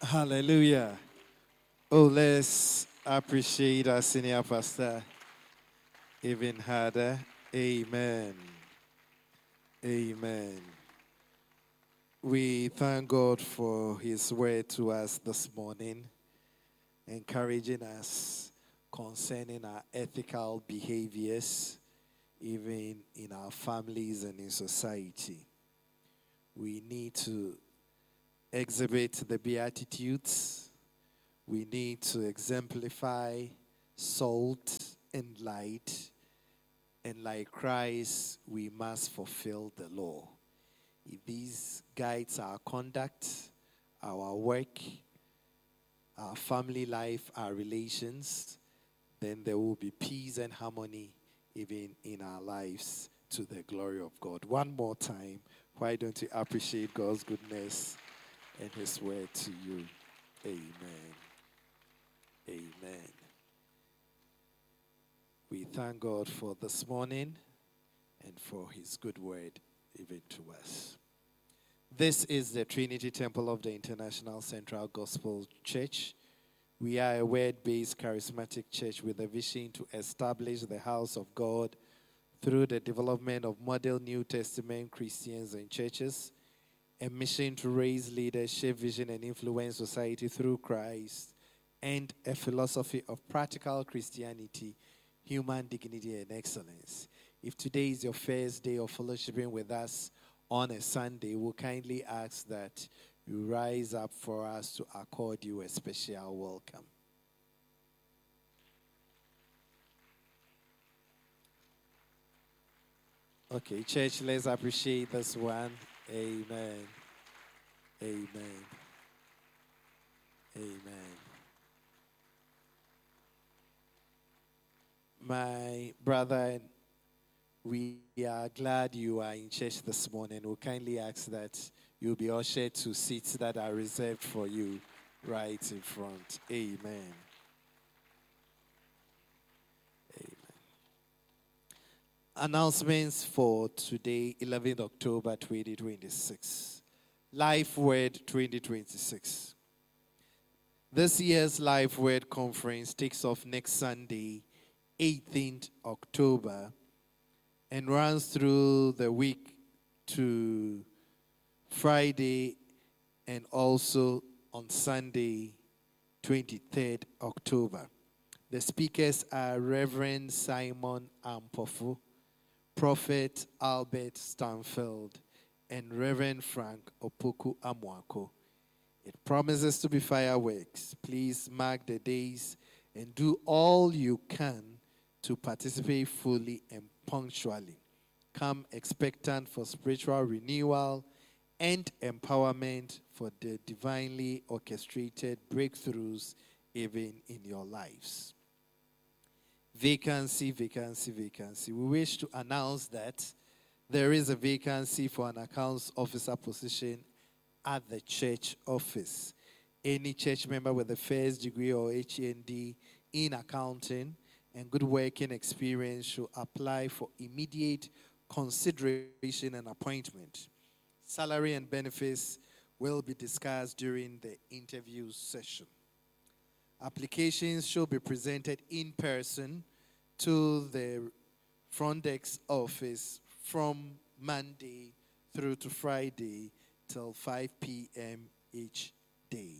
Hallelujah. Oh, let's appreciate our senior pastor even harder. Amen. Amen. We thank God for his word to us this morning, encouraging us concerning our ethical behaviors, even in our families and in society. We need to exhibit the Beatitudes. We need to exemplify salt and light. And like Christ, we must fulfill the law. If these guides our conduct, our work, our family life, our relations, then there will be peace and harmony even in our lives to the glory of God. One more time, why don't you appreciate God's goodness and his word to you? Amen. Amen. We thank God for this morning and for his good word even to us. This is the Trinity Temple of the International Central Gospel Church. We are a word-based charismatic church with a vision to establish the house of God through the development of model New Testament Christians and churches, a mission to raise leaders, shape vision, and influence society through Christ, and a philosophy of practical Christianity, human dignity, and excellence. If today is your first day of fellowshipping with us on a Sunday, we'll kindly ask that you rise up for us to accord you a special welcome. Okay, church, let's appreciate this one. Amen. Amen. Amen. My brother, we are glad you are in church this morning. We'll kindly ask that you'll be ushered to seats that are reserved for you right in front. Amen. Amen. Announcements for today, 11th October 2026. Life Word 2026. This year's Life Word Conference takes off next Sunday, 18th October, and runs through the week to Friday and also on Sunday, 23rd October. The speakers are Reverend Simon Ampofu, Prophet Albert Stanfield, and Reverend Frank Opoku Amwako. It promises to be fireworks. Please mark the days and do all you can to participate fully and punctually. Come expectant for spiritual renewal and empowerment for the divinely orchestrated breakthroughs even in your lives. Vacancy, vacancy, vacancy. We wish to announce that there is a vacancy for an accounts officer position at the church office. Any church member with a first degree or HND in accounting and good working experience should apply for immediate consideration and appointment. Salary and benefits will be discussed during the interview session. Applications should be presented in person to the front desk office from Monday through to Friday till 5 p.m. each day.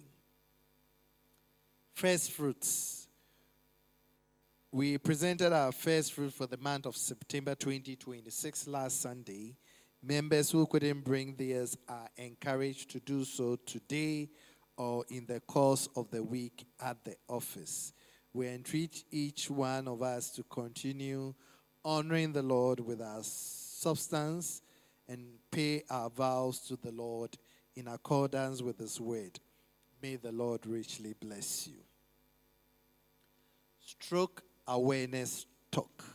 First fruits. We presented our first fruit for the month of September 2026 last Sunday. Members who couldn't bring theirs are encouraged to do so today or in the course of the week at the office. We entreat each one of us to continue honoring the Lord with our substance and pay our vows to the Lord in accordance with his word. May the Lord richly bless you. Stroke Awareness Talk.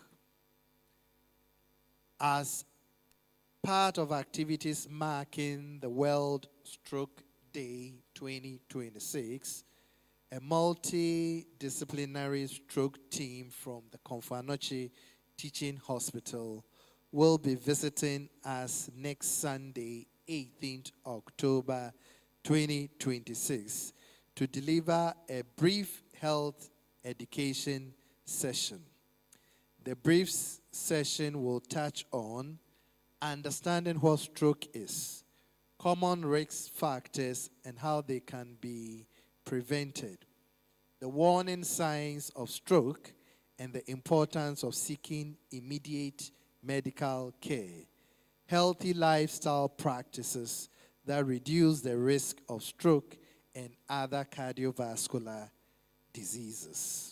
As part of activities marking the World Stroke Day 2026, a multidisciplinary stroke team from the Konfanochi Teaching Hospital will be visiting us next Sunday, 18th October 2026, to deliver a brief health education session. The brief session will touch on understanding what stroke is, common risk factors and how they can be prevented, the warning signs of stroke and the importance of seeking immediate medical care, healthy lifestyle practices that reduce the risk of stroke and other cardiovascular diseases.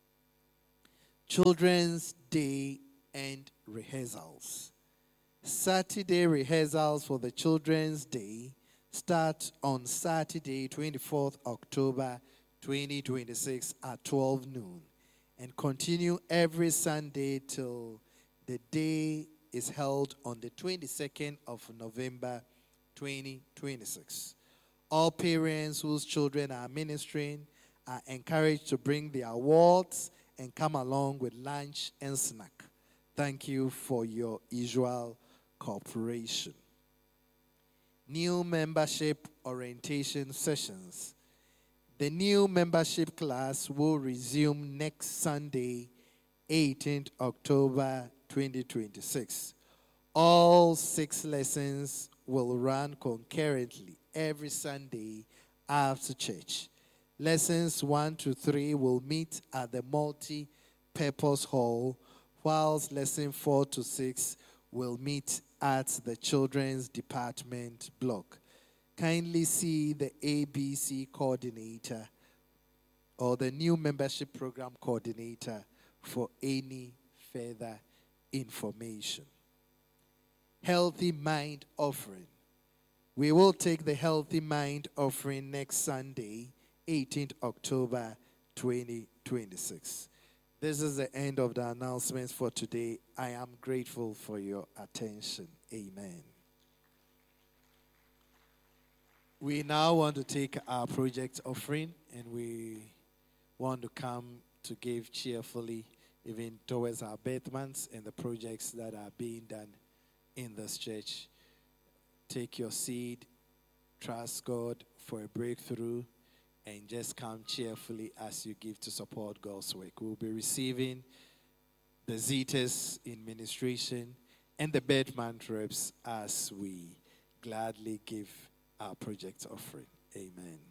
Children's Day and rehearsals. Saturday rehearsals for the Children's Day start on Saturday, 24th October 2026 at 12 noon and continue every Sunday till the day is held on the 22nd of November 2026. All parents whose children are ministering are encouraged to bring their awards and come along with lunch and snack. Thank you for your usual cooperation. New membership orientation sessions. The new membership class will resume next Sunday, 18th October 2026. All 6 lessons will run concurrently every Sunday after church. Lessons 1 to 3 will meet at the multi-purpose hall, whilst lesson 4 to 6 will meet at the children's department block. Kindly see the ABC coordinator or the new membership program coordinator for any further information. Healthy Mind Offering. We will take the Healthy Mind Offering next Sunday, 18th October 2026. This is the end of the announcements for today. I am grateful for your attention. Amen. We now want to take our project offering, and we want to come to give cheerfully even towards our birth months and the projects that are being done in this church. Take your seed, trust God for a breakthrough, and just come cheerfully as you give to support God's work. We'll be receiving the Zetas in ministration and the birth month reps as we gladly give our project offering. Amen.